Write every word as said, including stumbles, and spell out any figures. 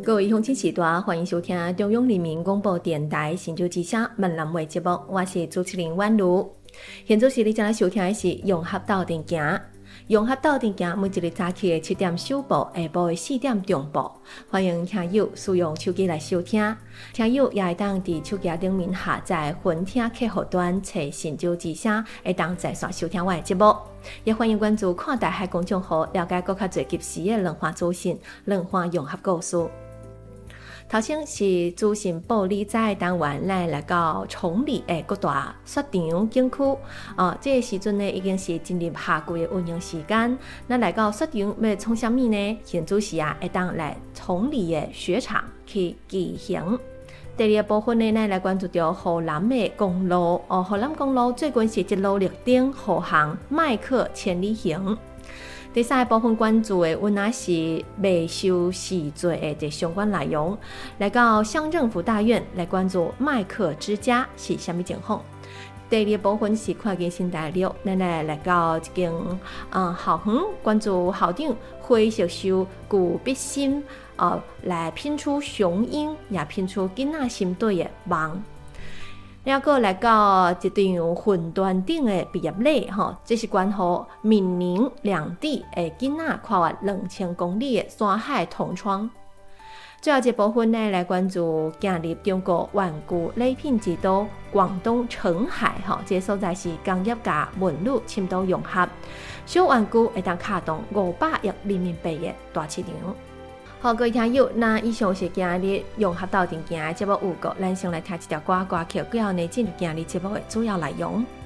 各位乡亲时代，欢迎收听中央人民广播电台新竹之声闽南话节目，我是主持人婉如。现在是你正在收听的是融合斗阵行。融合斗阵行每一日早起的七点首播，下晡的四点中播。欢迎听友使用手机来收听，听友也会当伫手机顶面下载分听客户端，找新竹之声，会当在线收听我的节目。也欢迎关注看台海公众号，了解更较侪及时的文化资讯、文化融合故事。头先是资讯部理财单元，咱来到崇礼的各大雪场景区。啊，这个时阵呢，已经是进入夏季的运营时间。咱来到雪场要创啥物呢？现主是啊，会当来崇礼的雪场去骑行。第二个部分呢，咱来关注到河南的公路。哦，河南公路最近是一路绿灯护航，迈克千里行。第三个部分关注的，阮也是未受洗罪的相关内容。来到乡政府大院来关注麦克之家是啥物情况。第二个部分是看见新大陆，咱来来到一间嗯校园，关注校长灰色秀古必心，呃，来拼出雄鹰，也拼出囡仔心底的梦。了个来到一场混沌顶的毕业礼，吼，这是关乎闽宁两地的囡仔跨越两千公里的山海同窗。最后一部分呢，来关注进入中国玩具礼品之都广东澄海，吼，这个所在是工业加文旅深度融合，小玩具会当卡动五百亿人民币的大市场。好，各位听友，那以上是今日融合斗阵行的节目预告，咱先来听一条歌，歌曲过后呢，进入今日节目的主要内容。